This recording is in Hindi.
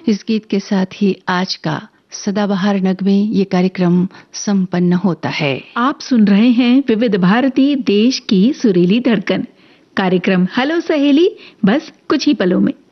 इस गीत के साथ ही आज का सदाबहार नगमे ये कार्यक्रम संपन्न होता है। आप सुन रहे हैं विविध भारती, देश की सुरीली धड़कन। कार्यक्रम हेलो सहेली, बस कुछ ही पलों में।